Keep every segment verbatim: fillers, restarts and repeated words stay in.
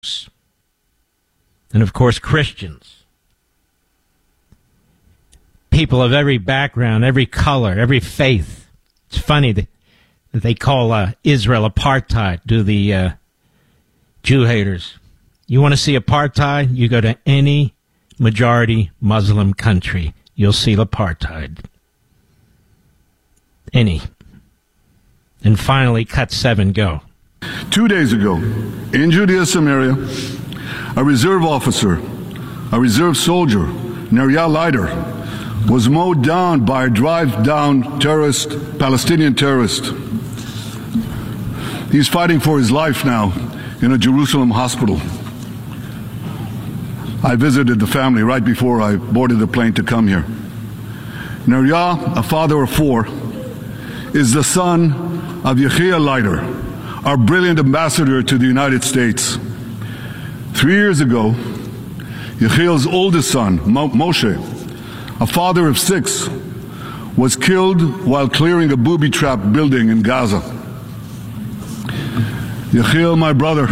and, of course, Christians. People of every background, every color, every faith. It's funny that they call uh, Israel apartheid to the uh, Jew haters. You want to see apartheid? You go to any majority Muslim country. You'll see apartheid. Any. And finally, cut seven, go. Two days ago, in Judea, Samaria, a reserve officer, a reserve soldier, Neria Leiter, was mowed down by a drive-down terrorist, Palestinian terrorist. He's fighting for his life now in a Jerusalem hospital. I visited the family right before I boarded the plane to come here. Neria, a father of four, is the son of Yechiel Leiter, our brilliant ambassador to the United States. Three years ago, Yechiel's oldest son, Mo- Moshe, a father of six, was killed while clearing a booby-trapped building in Gaza. Yechiel, my brother,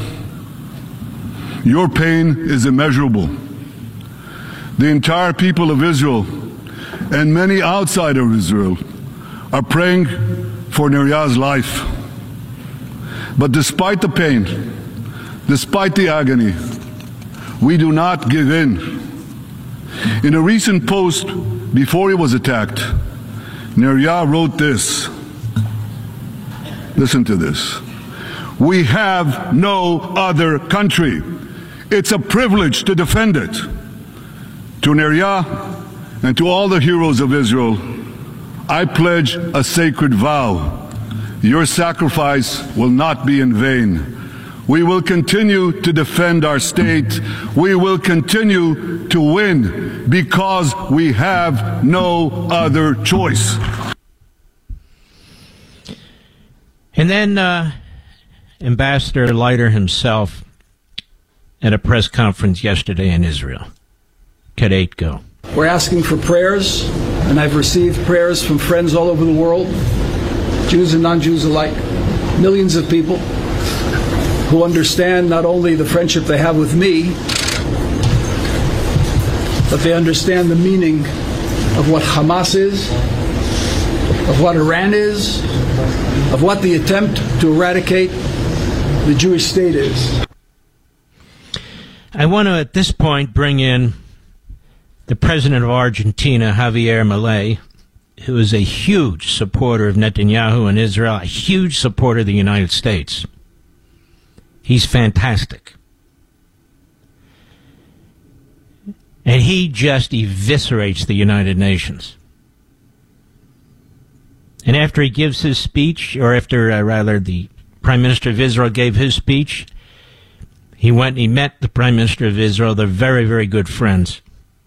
your pain is immeasurable. The entire people of Israel and many outside of Israel are praying for Neria's life. But despite the pain, despite the agony, we do not give in. In a recent post before he was attacked, Neria wrote this. Listen to this. We have no other country. It's a privilege to defend it. To Neria and to all the heroes of Israel, I pledge a sacred vow. Your sacrifice will not be in vain. We will continue to defend our state. We will continue to win because we have no other choice. And then uh, Ambassador Leiter himself at a press conference yesterday in Israel. Cut eight, go. We're asking for prayers, and I've received prayers from friends all over the world, Jews and non-Jews alike, millions of people who understand not only the friendship they have with me, but they understand the meaning of what Hamas is, of what Iran is, of what the attempt to eradicate the Jewish state is. I want to, at this point, bring in the president of Argentina, Javier Milei, who is a huge supporter of Netanyahu and Israel, a huge supporter of the United States. He's fantastic. And he just eviscerates the United Nations. And after he gives his speech, or after, uh, rather, the Prime Minister of Israel gave his speech, he went and he met the Prime Minister of Israel. They're very, very good friends.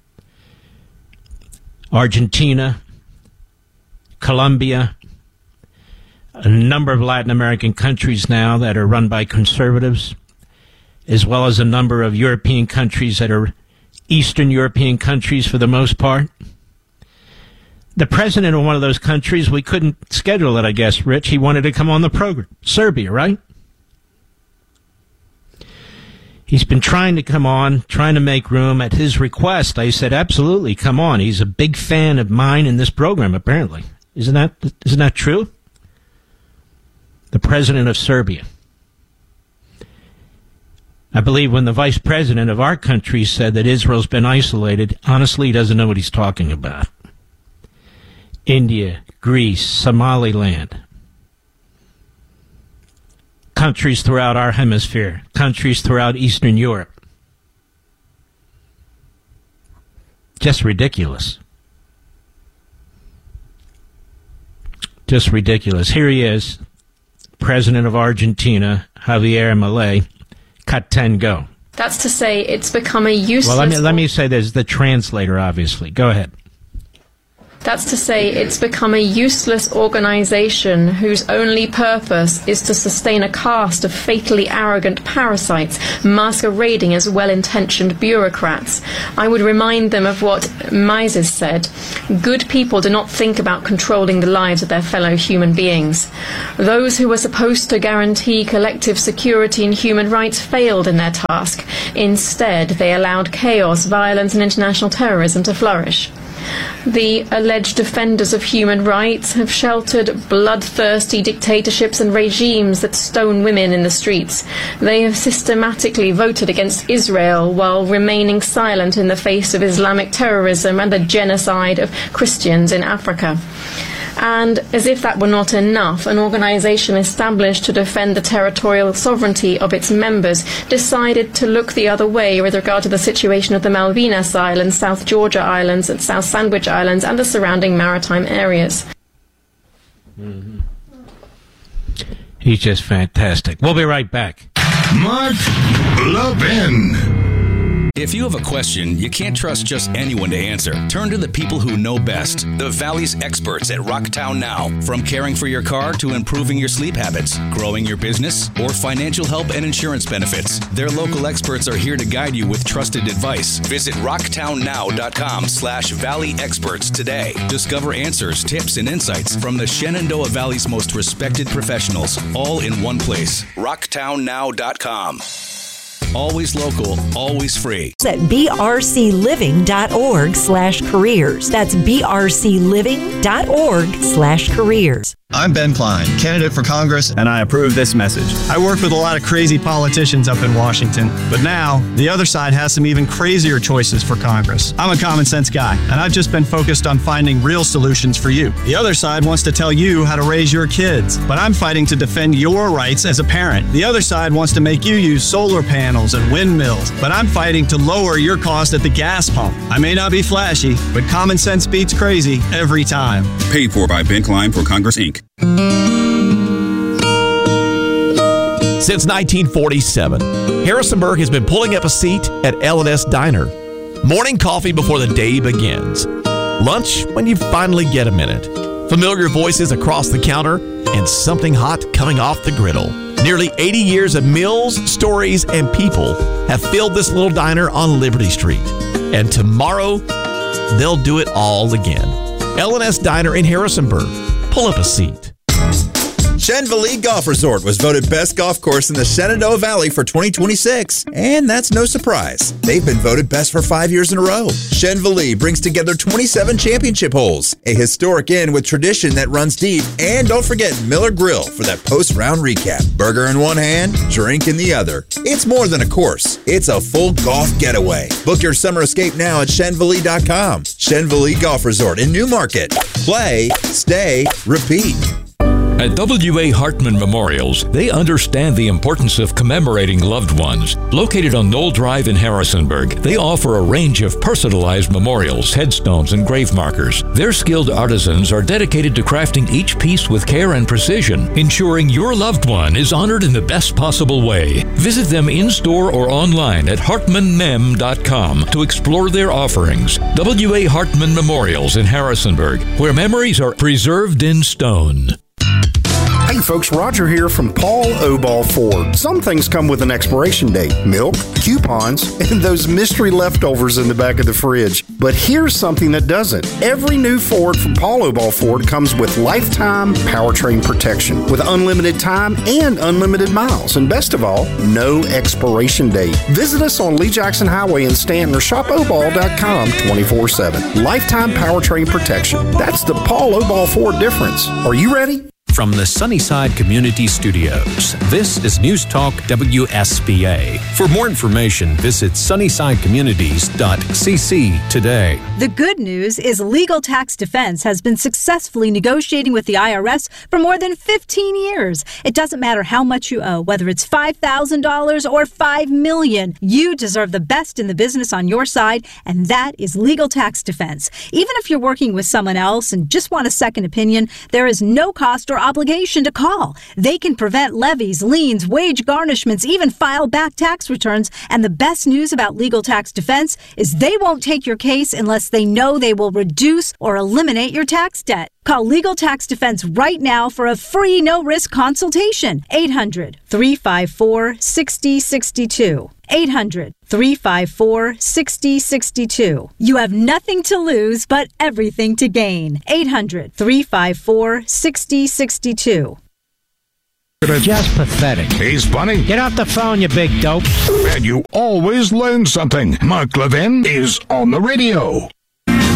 Argentina, Colombia, a number of Latin American countries now that are run by conservatives, as well as a number of European countries that are Eastern European countries for the most part. The president of one of those countries, we couldn't schedule it, I guess, Rich. He wanted to come on the program. Serbia, right? He's been trying to come on, trying to make room. At his request, I said, absolutely, come on. He's a big fan of mine in this program, apparently. Isn't that, isn't that true? The president of Serbia. I believe when the vice president of our country said that Israel's been isolated, honestly, he doesn't know what he's talking about. India, Greece, Somaliland. Countries throughout our hemisphere, countries throughout Eastern Europe. Just ridiculous. Just ridiculous. Here he is, President of Argentina, Javier Milei. Cut ten, go. That's to say it's become a useless... Well, let me, let me say this, the translator, obviously. Go ahead. That's to say, it's become a useless organization whose only purpose is to sustain a caste of fatally arrogant parasites masquerading as well-intentioned bureaucrats. I would remind them of what Mises said: good people do not think about controlling the lives of their fellow human beings. Those who were supposed to guarantee collective security and human rights failed in their task. Instead, they allowed chaos, violence, and international terrorism to flourish. The alleged defenders of human rights have sheltered bloodthirsty dictatorships and regimes that stone women in the streets. They have systematically voted against Israel while remaining silent in the face of Islamic terrorism and the genocide of Christians in Africa. And as if that were not enough, an organization established to defend the territorial sovereignty of its members decided to look the other way with regard to the situation of the Malvinas Islands, South Georgia Islands, and South Sandwich Islands, and the surrounding maritime areas. Mm-hmm. He's just fantastic. We'll be right back. Mark Levin. If you have a question you can't trust just anyone to answer, turn to the people who know best. The Valley's experts at Rocktown Now. From caring for your car to improving your sleep habits, growing your business, or financial help and insurance benefits, their local experts are here to guide you with trusted advice. Visit rocktownnow.com slash Valley Experts today. Discover answers, tips, and insights from the Shenandoah Valley's most respected professionals, all in one place. rocktown now dot com. Always local, always free. At b r c living dot org slash careers. That's b r c living dot org slash careers. I'm Ben Klein, candidate for Congress, and I approve this message. I worked with a lot of crazy politicians up in Washington, but now the other side has some even crazier choices for Congress. I'm a common sense guy, and I've just been focused on finding real solutions for you. The other side wants to tell you how to raise your kids, but I'm fighting to defend your rights as a parent. The other side wants to make you use solar panels and windmills, but I'm fighting to lower your cost at the gas pump. I may not be flashy, but common sense beats crazy every time. Paid for by Ben Klein for Congress, Incorporated. Since nineteen forty-seven, Harrisonburg has been pulling up a seat at L and S Diner. Morning coffee before the day begins. Lunch when you finally get a minute. Familiar voices across the counter and something hot coming off the griddle. Nearly eighty years of meals, stories, and people have filled this little diner on Liberty Street. And tomorrow, they'll do it all again. L and S Diner in Harrisonburg. Pull up a seat. Shenandoah Golf Resort was voted best golf course in the Shenandoah Valley for twenty twenty-six. And that's no surprise. They've been voted best for five years in a row. Shenandoah brings together twenty-seven championship holes, a historic inn with tradition that runs deep, and don't forget Miller Grill for that post-round recap. Burger in one hand, drink in the other. It's more than a course. It's a full golf getaway. Book your summer escape now at Shenandoah dot com. Shenandoah Golf Resort in Newmarket. Play, stay, repeat. At W A. Hartman Memorials, they understand the importance of commemorating loved ones. Located on Knoll Drive in Harrisonburg, they offer a range of personalized memorials, headstones, and grave markers. Their skilled artisans are dedicated to crafting each piece with care and precision, ensuring your loved one is honored in the best possible way. Visit them in-store or online at hartman mem dot com to explore their offerings. W A. Hartman Memorials in Harrisonburg, where memories are preserved in stone. Hey folks, Roger here from Paul Obal Ford. Some things come with an expiration date. Milk, coupons, and those mystery leftovers in the back of the fridge. But here's something that doesn't. Every new Ford from Paul Obal Ford comes with lifetime powertrain protection with unlimited time and unlimited miles. And best of all, no expiration date. Visit us on Lee Jackson Highway in Stanton or shop obal dot com twenty-four seven. Lifetime powertrain protection. That's the Paul Obal Ford difference. Are you ready? From the Sunnyside Community Studios, this is News Talk W S B A. For more information, visit sunnyside communities dot c c today. The good news is Legal Tax Defense has been successfully negotiating with the I R S for more than fifteen years. It doesn't matter how much you owe, whether it's five thousand dollars or five million dollars. You deserve the best in the business on your side, and that is Legal Tax Defense. Even if you're working with someone else and just want a second opinion, there is no cost or obligation to call. They can prevent levies, liens, wage garnishments, even file back tax returns. And the best news about Legal Tax Defense is they won't take your case unless they know they will reduce or eliminate your tax debt. Call Legal Tax Defense right now for a free no-risk consultation. eight hundred, three five four, six zero six two. eight hundred, three five four, six zero six two. You have nothing to lose but everything to gain. eight hundred, three five four, six zero six two. Just pathetic. He's funny. Get off the phone, you big dope. And you always learn something. Mark Levin is on the radio.